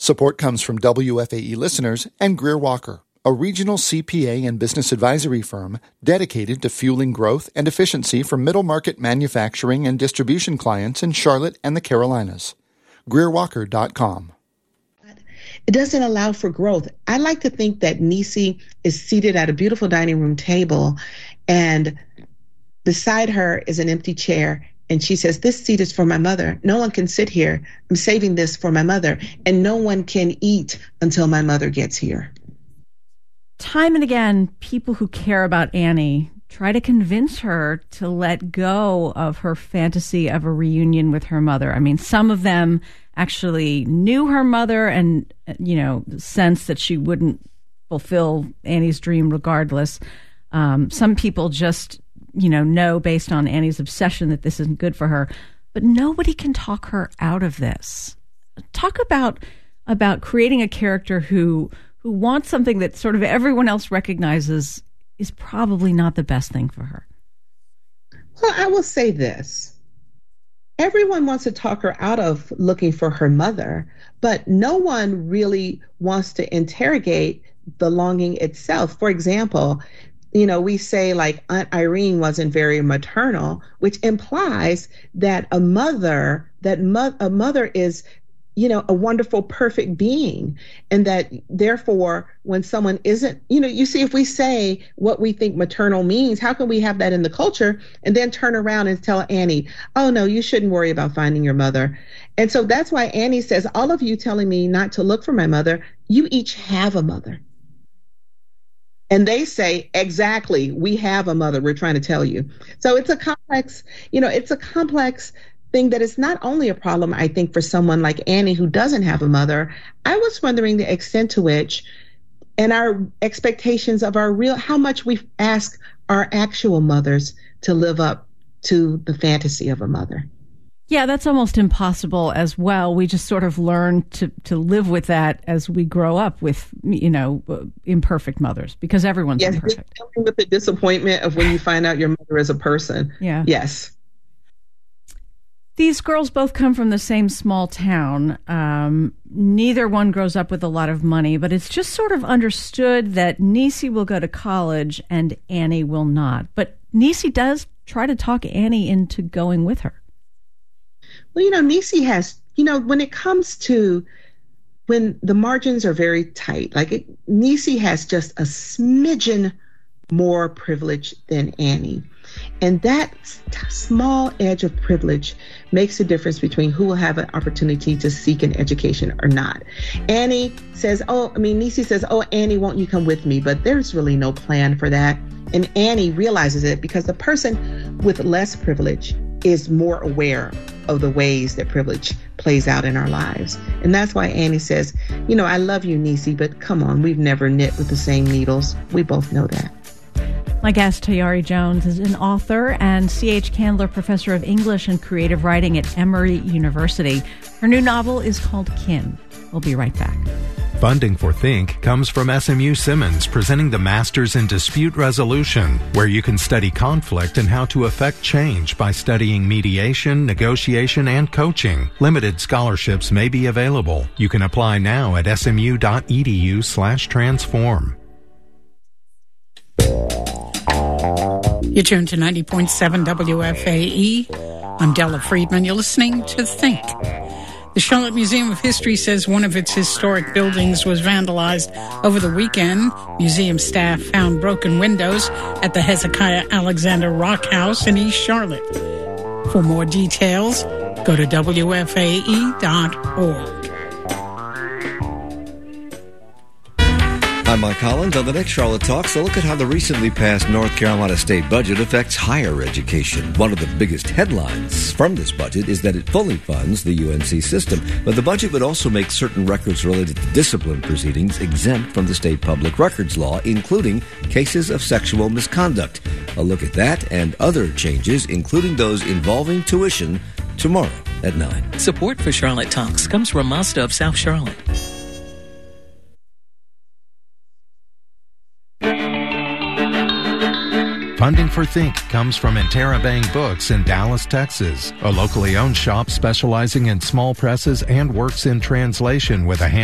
Support comes from WFAE listeners and Greer Walker, a regional CPA and business advisory firm dedicated to fueling growth and efficiency for middle-market manufacturing and distribution clients in Charlotte and the Carolinas. GreerWalker.com. It doesn't allow for growth. I like to think that Niecy is seated at a beautiful dining room table, and beside her is an empty chair. And she says, this seat is for my mother. No one can sit here. I'm saving this for my mother. And no one can eat until my mother gets here. Time and again, people who care about Annie try to convince her to let go of her fantasy of a reunion with her mother. I mean, some of them actually knew her mother and, sense that she wouldn't fulfill Annie's dream regardless. Some people just know based on Annie's obsession that this isn't good for her, but nobody can talk her out of this. Talk about creating a character who wants something that sort of everyone else recognizes is probably not the best thing for her. Well, I will say this. Everyone wants to talk her out of looking for her mother, but no one really wants to interrogate the longing itself. For example, we say like Aunt Irene wasn't very maternal, which implies that a mother is, a wonderful, perfect being. And that therefore, when someone isn't, you see, if we say what we think maternal means, how can we have that in the culture and then turn around and tell Annie, oh no, you shouldn't worry about finding your mother. And so that's why Annie says, all of you telling me not to look for my mother, you each have a mother. And they say, exactly, we have a mother, we're trying to tell you. So it's a complex, thing that is not only a problem, I think, for someone like Annie who doesn't have a mother. I was wondering the extent to which, and our expectations of how much we ask our actual mothers to live up to the fantasy of a mother. Yeah, that's almost impossible as well. We just sort of learn to live with that as we grow up with, imperfect mothers, because everyone's imperfect. Yes, with the disappointment of when you find out your mother is a person. Yeah. Yes. These girls both come from the same small town. Neither one grows up with a lot of money, but it's just sort of understood that Niecy will go to college and Annie will not. But Niecy does try to talk Annie into going with her. Well, Niecy has, when it comes to when the margins are very tight, Niecy has just a smidgen more privilege than Annie. And that small edge of privilege makes a difference between who will have an opportunity to seek an education or not. Niecy says, Annie, won't you come with me? But there's really no plan for that. And Annie realizes it because the person with less privilege is more aware of the ways that privilege plays out in our lives. And that's why Annie says, I love you, Niecy, but come on, we've never knit with the same needles. We both know that. My guest, Tayari Jones, is an author and C.H. Candler Professor of English and Creative Writing at Emory University. Her new novel is called Kin. We'll be right back. Funding for Think comes from SMU Simmons, presenting the Masters in Dispute Resolution, where you can study conflict and how to affect change by studying mediation, negotiation, and coaching. Limited scholarships may be available. You can apply now at smu.edu/transform. You're tuned to 90.7 WFAE. I'm Della Friedman. You're listening to Think. The Charlotte Museum of History says one of its historic buildings was vandalized over the weekend. Museum staff found broken windows at the Hezekiah Alexander Rock House in East Charlotte. For more details, go to WFAE.org. I'm Mike Collins. On the next Charlotte Talks, a look at how the recently passed North Carolina state budget affects higher education. One of the biggest headlines from this budget is that it fully funds the UNC system, but the budget would also make certain records related to discipline proceedings exempt from the state public records law, including cases of sexual misconduct. A look at that and other changes, including those involving tuition, tomorrow at 9. Support for Charlotte Talks comes from Mazda of South Charlotte. Funding for Think comes from Interabang Books in Dallas, Texas, a locally owned shop specializing in small presses and works in translation with a